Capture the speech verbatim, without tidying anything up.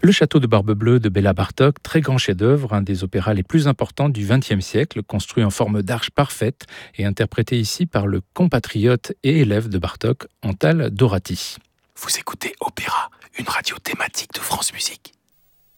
Le château de Barbe-Bleue de Béla Bartók, très grand chef-d'œuvre, un des opéras les plus importants du vingtième siècle, construit en forme d'arche parfaite et interprété ici par le compatriote et élève de Bartók, Antal Dorati. Vous écoutez Opéra, une radio thématique de France Musique.